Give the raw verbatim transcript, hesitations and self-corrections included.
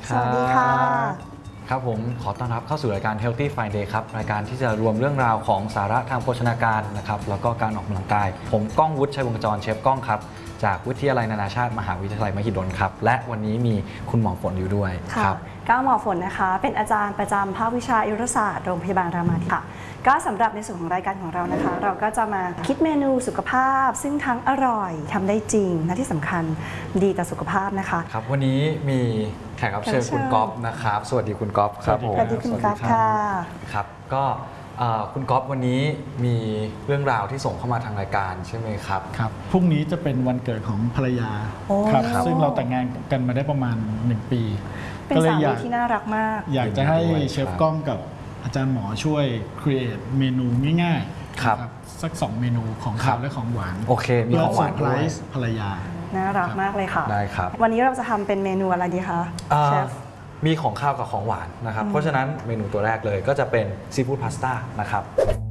สวัสดีค่ะครับผมขอต้อนรับเข้าสู่รายการ Healthy Friday ครับรายการที่จะรวมเรื่องราวของสาระทางโภชนาการนะครับแล้วก็การออกกำลังกายผมก้องวุฒิชัยวงศ์จรเชฟก้องครับจากวิทยาลัยนานาชาติมหาวิทยาลัยมหิดลครับและวันนี้มีคุณหมอฝนอยู่ด้วยครับก้าวหมอฝนนะคะเป็นอาจารย์ประจำภาควิชาอายุรศาสตร์โรงพยาบาลรามาธิบดีค่ะก็สำหรับในส่วนของรายการของเรานะคะเราก็จะมาคิดเมนูสุขภาพซึ่งทั้งอร่อยทำได้จริงและที่สำคัญดีต่อสุขภาพนะคะครับวันนี้มีแขกรับเชิญคุณก๊อฟนะครับสวัสดีคุณก๊อฟครับผมสวัสดีคุณก๊อฟค่ะครับก็คุณก๊อฟวันนี้มีเรื่องราวที่ส่งเข้ามาทางรายการใช่ไหมครับครับพรุ่งนี้จะเป็นวันเกิดของภรรยาครับซึ่งเราแต่งงานกันมาได้ประมาณหนึ่งปีเป็นสามีที่น่ารักมากอยากจะให้เชฟก้องกับอาจารย์หมอช่วยครีเอทเมนูง่ายๆครับสักสองเมนูของข้าวและของหวานโอเคมีของหวานด้วยภรรยาน่ารักมากเลยค่ะได้ครับวันนี้เราจะทำเป็นเมนูอะไรดีคะเชฟมีของข้าวกับของหวานนะครับเพราะฉะนั้นเมนูตัวแรกเลยก็จะเป็นซีฟู้ดพาสต้านะครับ